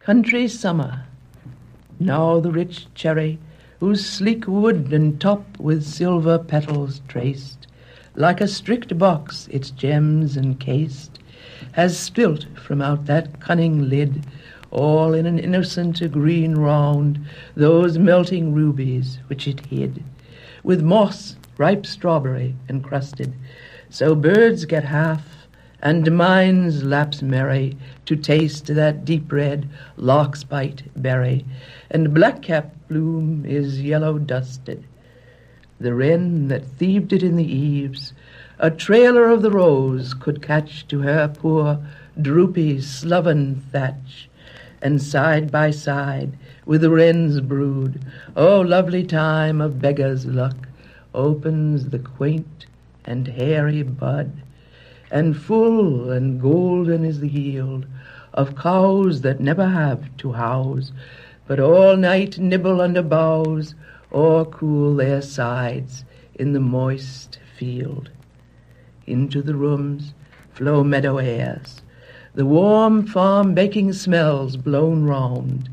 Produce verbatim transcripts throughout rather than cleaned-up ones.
Country summer, now the rich cherry, whose sleek wood and top with silver petals traced, like a strict box its gems encased, has spilt from out that cunning lid, all in an innocent green round, those melting rubies which it hid, with moss, ripe strawberry encrusted, so birds get half, and minds lapse merry to taste that deep red larkspite berry, and blackcap bloom is yellow dusted. The wren that thieved it in the eaves, a trailer of the rose, could catch to her poor droopy sloven thatch, and side by side with the wren's brood, oh lovely time of beggar's luck, opens the quaint and hairy bud, and full and golden is the yield of cows that never have to house, but all night nibble under boughs or cool their sides in the moist field. Into the rooms flow meadow airs, the warm farm baking smells blown round,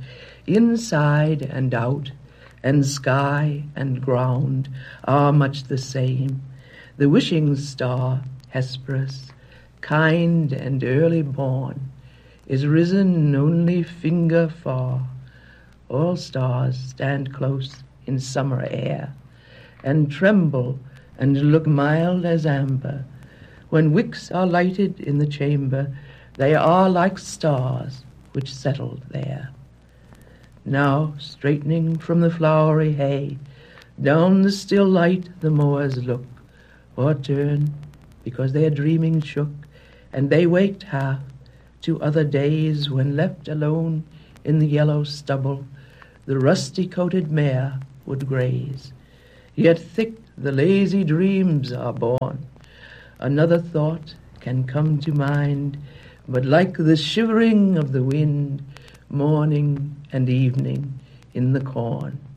inside and out, and sky and ground are much the same. The wishing star, Hesperus, kind and early born, is risen only finger far. All stars stand close in summer air, and tremble and look mild as amber. When wicks are lighted in the chamber, they are like stars which settled there. Now, straightening from the flowery hay, down the still light the mowers look, or turn, because their dreaming shook, and they waked half to other days when left alone in the yellow stubble, the rusty-coated mare would graze. Yet thick the lazy dreams are born. Another thought can come to mind, but like the shivering of the wind, morning and evening in the corn.